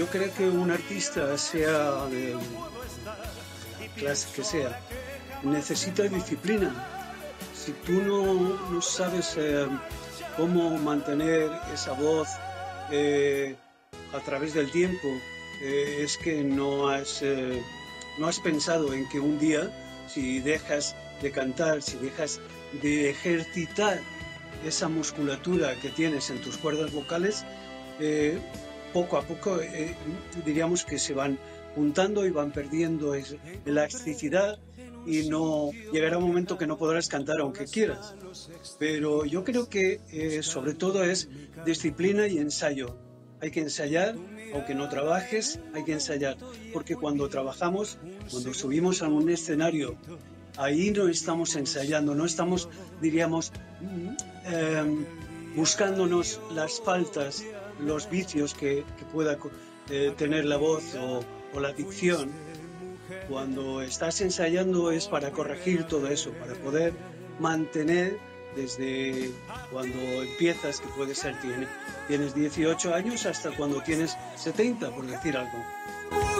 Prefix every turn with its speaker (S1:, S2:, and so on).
S1: yo creo que un artista, sea de clase que sea, necesita disciplina. Si tú no sabes cómo mantener esa voz eh, a través del tiempo, es que no has pensado en que un día, si dejas de cantar, si dejas de ejercitar esa musculatura que tienes en tus cuerdas vocales, eh, poco a poco diríamos que se van juntando y van perdiendo elasticidad y no llegará un momento que no podrás cantar aunque quieras. Pero yo creo que sobre todo es disciplina y ensayo. Hay que ensayar, aunque no trabajes, hay que ensayar, porque cuando trabajamos, cuando subimos a un escenario, ahí no estamos ensayando, no estamos, diríamos, buscándonos las faltas, los vicios que pueda tener la voz o la dicción. Cuando estás ensayando es para corregir todo eso, para poder mantener desde cuando empiezas, que puede ser tienes 18 años, hasta cuando tienes 70, por decir algo.